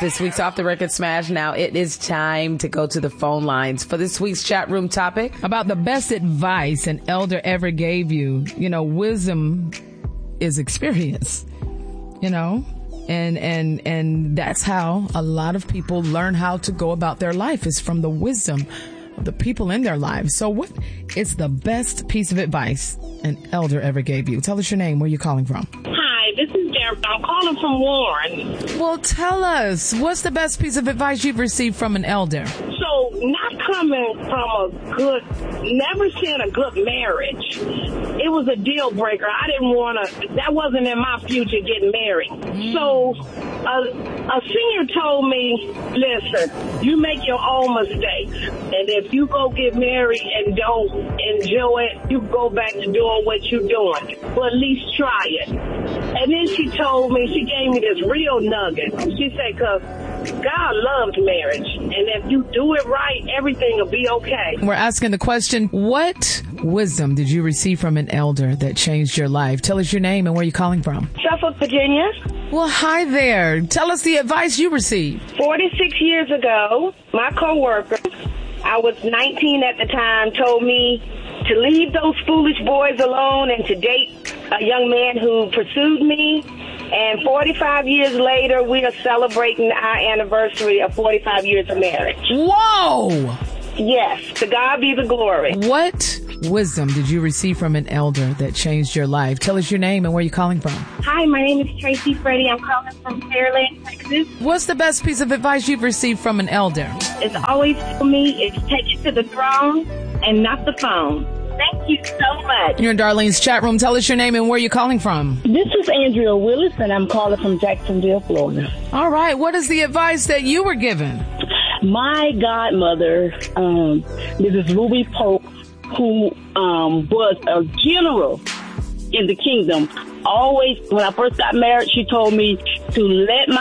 this week's Off the Record Smash. Now it is time to go to the phone lines for this week's chat room topic. About the best advice an elder ever gave you. You know, wisdom is experience, you know, and that's how a lot of people learn how to go about their life, is from the wisdom of the people in their lives. So what is the best piece of advice an elder ever gave you? Tell us your name. Where you calling from? Hi, this is Deborah. I'm calling from Warren. Well, tell us, what's the best piece of advice you've received from an elder? So, not coming from never seeing a good marriage. It was a deal breaker. I didn't want to, that wasn't in my future, getting married. So, a senior told me, listen, you make your own mistakes. And if you go get married and don't enjoy it, you go back to doing what you're doing. But at least try it. And then she told me, she gave me this real nugget. She said, because God loves marriage. And if you do it right, everything will be okay. We're asking the question, what wisdom did you receive from an elder that changed your life? Tell us your name and where you're calling from. Suffolk, Virginia. Well, hi there. Tell us the advice you received. 46 years ago, my coworker, I was 19 at the time, told me to leave those foolish boys alone and to date a young man who pursued me. And 45 years later, we are celebrating our anniversary of 45 years of marriage. Whoa! Yes, to God be the glory. What wisdom did you receive from an elder that changed your life? Tell us your name and where you're calling from. Hi, my name is Tracy Freddie. I'm calling from Fairlane, Texas. What's the best piece of advice you've received from an elder? It's always for me, it's take it to the throne and not the phone. Thank you so much. You're in Darlene's chat room. Tell us your name and where you're calling from. This is Andrea Willis, and I'm calling from Jacksonville, Florida. All right. What is the advice that you were given? My godmother, Mrs. Ruby Pope, who was a general in the kingdom, always, when I first got married, she told me to let my